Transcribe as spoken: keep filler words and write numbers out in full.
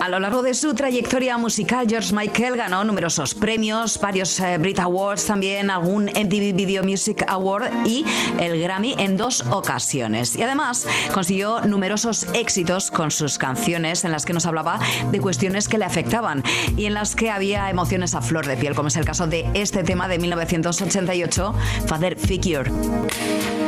A lo largo de su trayectoria musical, George Michael ganó numerosos premios, varios eh, Brit Awards también, algún M T V Video Music Award y el Grammy en dos ocasiones. Y además consiguió numerosos éxitos con sus canciones en las que nos hablaba de cuestiones que le afectaban y en las que había emociones a flor de piel, como es el caso de este tema de mil novecientos ochenta y ocho, Father Figure.